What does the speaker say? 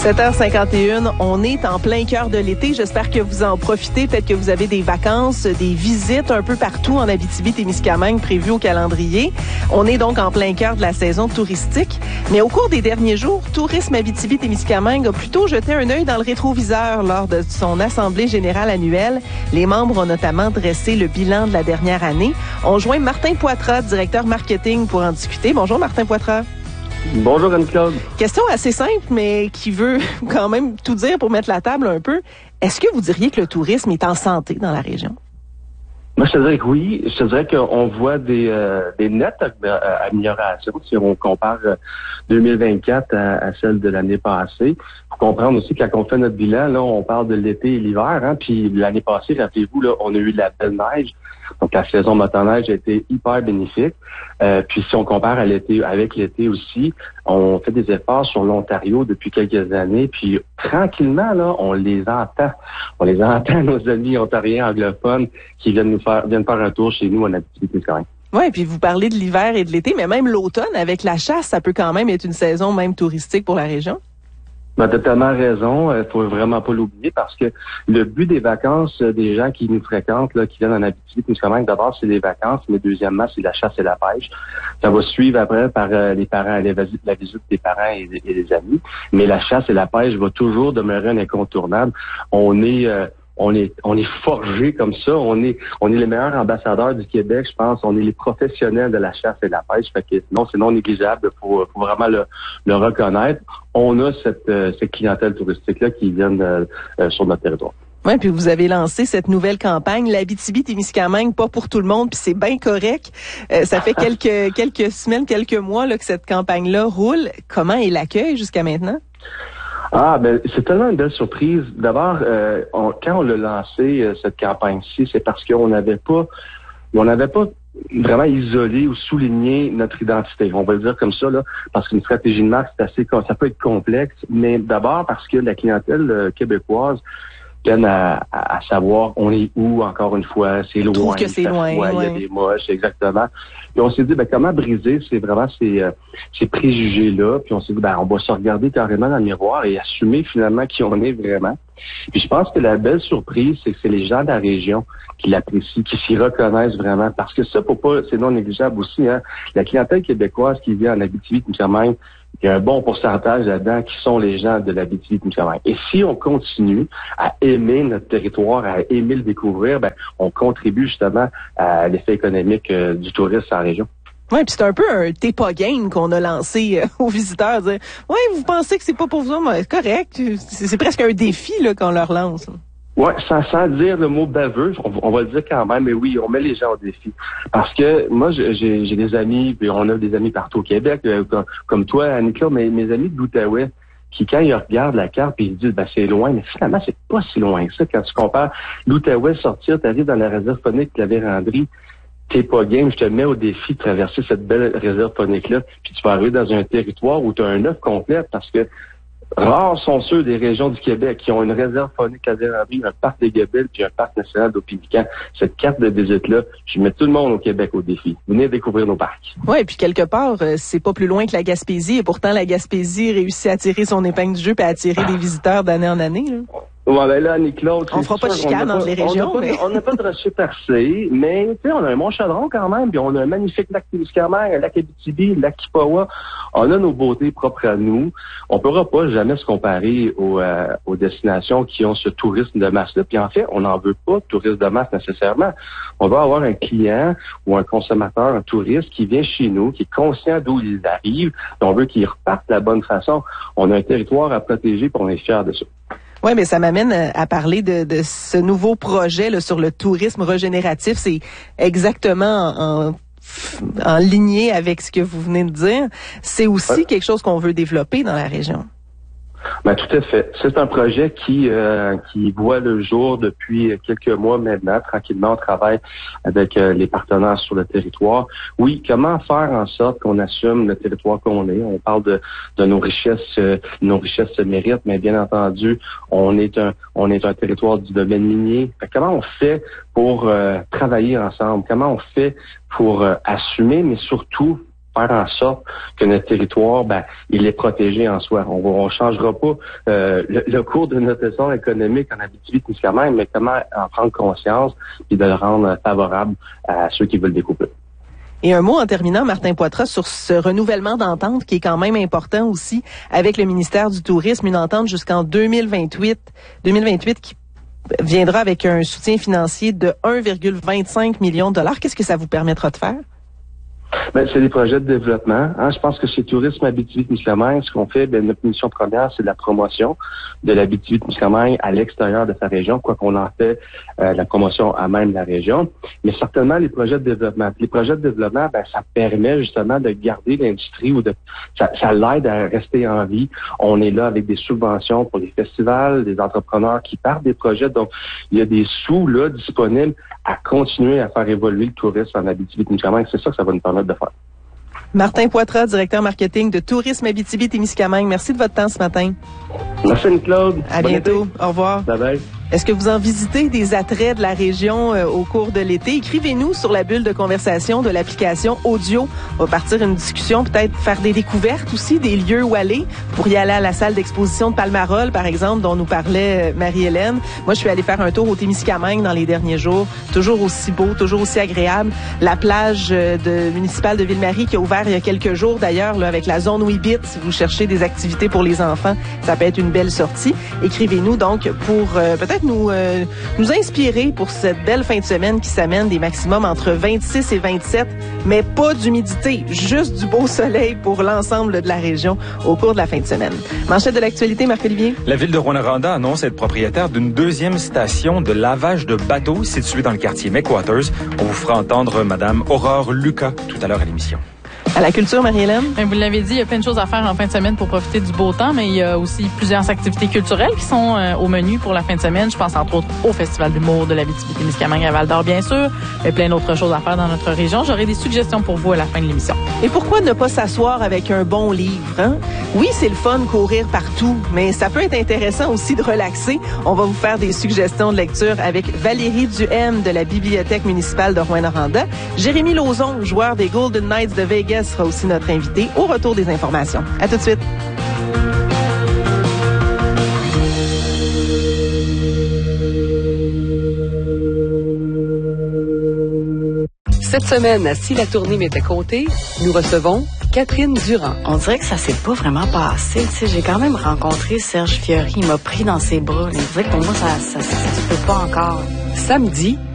7h51, on est en plein cœur de l'été. J'espère que vous en profitez. Peut-être que vous avez des vacances, des visites un peu partout en Abitibi-Témiscamingue prévues au calendrier. On est donc en plein cœur de la saison touristique. Mais au cours des derniers jours, Tourisme Abitibi-Témiscamingue a plutôt jeté un œil dans le rétroviseur lors de son assemblée générale annuelle. Les membres ont notamment dressé le bilan de la dernière année. On joint Martin Poitras, directeur marketing, pour en discuter. Bonjour Martin Poitras. Bonjour Anne-Claude. Question assez simple, mais qui veut quand même tout dire pour mettre la table un peu. Est-ce que vous diriez que le tourisme est en santé dans la région? Moi, je te dirais que oui. Je te dirais qu'on voit des nettes améliorations si on compare 2024 à celle de l'année passée. Faut comprendre aussi que quand on fait notre bilan, là, on parle de l'été et l'hiver, hein. Puis l'année passée, rappelez-vous, là, on a eu de la belle neige. Donc la saison motoneige a été hyper bénéfique. Puis si on compare à l'été, avec l'été aussi, on fait des efforts sur l'Ontario depuis quelques années. Puis tranquillement, là, on les entend. On les entend, nos amis ontariens anglophones qui viennent faire un tour chez nous en Abitibi-Témiscamingue. Oui, puis vous parlez de l'hiver et de l'été, mais même l'automne, avec la chasse, ça peut quand même être une saison même touristique pour la région. Ben, t'as tellement raison, faut vraiment pas l'oublier parce que le but des vacances des gens qui nous fréquentent, là, qui viennent en Abitibi-Témiscamingue, d'abord c'est les vacances, mais deuxièmement c'est la chasse et la pêche. Ça va suivre après par les parents, la visite des parents et des amis, mais la chasse et la pêche va toujours demeurer un incontournable. On est forgé comme ça. On est les meilleurs ambassadeurs du Québec, je pense. On est les professionnels de la chasse et de la pêche. Fait que non, c'est non négligeable. Faut vraiment le reconnaître. On a cette clientèle touristique-là qui vient sur notre territoire. Oui, puis vous avez lancé cette nouvelle campagne, l'Abitibi-Témiscamingue, pas pour tout le monde, puis c'est bien correct. Ça fait quelques semaines, quelques mois là, que cette campagne-là roule. Comment est l'accueil jusqu'à maintenant? Ah, ben c'est tellement une belle surprise. D'abord, quand on l'a lancé, cette campagne-ci, c'est parce qu'on n'avait pas vraiment isolé ou souligné notre identité. On va le dire comme ça, là, parce qu'une stratégie de marque, ça peut être complexe, mais d'abord parce que la clientèle québécoise peine à savoir on est où, encore une fois, c'est loin. Je trouve que c'est loin. Il y a des moches, exactement. Puis on s'est dit, comment briser ces préjugés-là. Puis on s'est dit, on va se regarder carrément dans le miroir et assumer finalement qui on est vraiment. Puis je pense que la belle surprise, c'est que c'est les gens de la région qui l'apprécient, qui s'y reconnaissent vraiment. Parce que ça, c'est non négligeable aussi, hein. La clientèle québécoise qui vit en Abitibi-Témiscamingue, il y a un bon pourcentage là-dedans qui sont les gens de l'Abitibi-Témiscamingue. Et si on continue à aimer notre territoire, à aimer le découvrir, on contribue justement à l'effet économique du tourisme en région. Oui, puis c'est un peu un t'es pas game qu'on a lancé aux visiteurs. Dire, ouais, vous pensez que c'est pas pour vous, mais c'est correct. C'est presque un défi là qu'on leur lance. Ouais, sans dire le mot baveux, on va le dire quand même, mais oui, on met les gens au défi. Parce que moi, j'ai des amis, puis on a des amis partout au Québec, comme toi, Annika, mais mes amis de l'Outaouais, qui quand ils regardent la carte, puis ils se disent, c'est loin, mais finalement, c'est pas si loin que ça. Quand tu compares l'Outaouais sortir, t'arrives dans la réserve phonique de la Vérandrie, t'es pas game, je te mets au défi de traverser cette belle réserve phonique-là, puis tu vas arriver dans un territoire où tu as un œuf complet, parce que rares sont ceux des régions du Québec qui ont une réserve phonique à Vérandrie, un parc des Gabilles puis un parc national d'Opinican. Cette carte de visite-là, je mets tout le monde au Québec au défi. Venez découvrir nos parcs. Oui, et puis quelque part, c'est pas plus loin que la Gaspésie, et pourtant la Gaspésie réussit à tirer son épingle du jeu et à attirer des visiteurs d'année en année. Là. Ouais, là, Annie-Claude, on fera pas de chicane entre les régions. On n'a pas de rocher percé, mais tu sais, on a un Mont-Chadron quand même, puis on a un magnifique lac Témiscamingue, un lac Abitibi, le lac Kipawa. On a nos beautés propres à nous. On pourra pas jamais se comparer aux destinations qui ont ce tourisme de masse-là. Puis en fait, on n'en veut pas de tourisme de masse nécessairement. On va avoir un client ou un consommateur, un touriste qui vient chez nous, qui est conscient d'où il arrive, et on veut qu'il reparte de la bonne façon. On a un territoire à protéger, puis on est fiers de ça. Oui, mais ça m'amène à parler de ce nouveau projet là, sur le tourisme régénératif. C'est exactement en lignée avec ce que vous venez de dire. C'est aussi quelque chose qu'on veut développer dans la région. Ben, tout à fait. C'est un projet qui voit le jour depuis quelques mois maintenant. Tranquillement, on travaille avec les partenaires sur le territoire. Oui, comment faire en sorte qu'on assume le territoire qu'on est? On parle de nos richesses se méritent, mais bien entendu, on est un territoire du domaine minier. Comment on fait pour travailler ensemble? Comment on fait pour assumer, mais surtout faire en sorte que notre territoire, il est protégé en soi. On changera pas le cours de notre essor économique en Abitibi-Témiscamingue, mais comment en prendre conscience et de le rendre favorable à ceux qui veulent découper. Et un mot en terminant, Martin Poitras, sur ce renouvellement d'entente qui est quand même important aussi avec le ministère du Tourisme, une entente jusqu'en 2028 qui viendra avec un soutien financier de 1,25 million de dollars. Qu'est-ce que ça vous permettra de faire? C'est des projets de développement. Je pense que chez Tourisme Abitibi-Témiscamingue, ce qu'on fait, notre mission première, c'est la promotion de l'Abitibi-Témiscamingue à l'extérieur de sa région, quoi qu'on en fait la promotion à même la région. Mais certainement les projets de développement. Les projets de développement, ça permet justement de garder l'industrie ou ça l'aide à rester en vie. On est là avec des subventions pour les festivals, des entrepreneurs qui partent des projets. Donc, il y a des sous là disponibles à continuer à faire évoluer le tourisme en Abitibi-Témiscamingue. C'est ça que ça va nous permettre de faire. Martin Poitras, directeur marketing de Tourisme Abitibi-Témiscamingue. Merci de votre temps ce matin. Merci, Anne-Claude. À bientôt. Au revoir. Bye bye. Est-ce que vous en visitez des attraits de la région au cours de l'été? Écrivez-nous sur la bulle de conversation de l'application Audio. On va partir une discussion, peut-être faire des découvertes aussi, des lieux où aller. Vous pourriez aller à la salle d'exposition de Palmarol, par exemple, dont nous parlait Marie-Hélène. Moi, je suis allée faire un tour au Témiscamingue dans les derniers jours. Toujours aussi beau, toujours aussi agréable. La plage municipale de Ville-Marie qui a ouvert il y a quelques jours, d'ailleurs, là, avec la zone Ouibit. Si vous cherchez des activités pour les enfants, ça peut être une belle sortie. Écrivez-nous donc pour peut-être nous inspirer pour cette belle fin de semaine qui s'amène, des maximums entre 26 et 27, mais pas d'humidité, juste du beau soleil pour l'ensemble de la région au cours de la fin de semaine. Manchette de l'actualité, Marc-Olivier. La ville de Rouyn-Noranda annonce être propriétaire d'une deuxième station de lavage de bateaux située dans le quartier McWatters. On vous fera entendre Madame Aurore Lucas tout à l'heure à l'émission. À la culture, Marie-Hélène? Vous l'avez dit, il y a plein de choses à faire en fin de semaine pour profiter du beau temps, mais il y a aussi plusieurs activités culturelles qui sont au menu pour la fin de semaine. Je pense entre autres au Festival d'humour de l'Abitibi-Témiscamingue à Val-d'Or, bien sûr, mais plein d'autres choses à faire dans notre région. J'aurai des suggestions pour vous à la fin de l'émission. Et pourquoi ne pas s'asseoir avec un bon livre, hein? Oui, c'est le fun courir partout, mais ça peut être intéressant aussi de relaxer. On va vous faire des suggestions de lecture avec Valérie Duhem de la Bibliothèque municipale de Rouyn-Noranda. Jérémy Lauzon, joueur des Golden Knights de Vegas, sera aussi notre invité au retour des informations. À tout de suite. Cette semaine, à Si la tournée m'était comptée, nous recevons Catherine Durand. On dirait que ça s'est pas vraiment passé. Tu sais, j'ai quand même rencontré Serge Fiori. Il m'a pris dans ses bras. On dirait que pour moi, ça se peut pas encore. Samedi,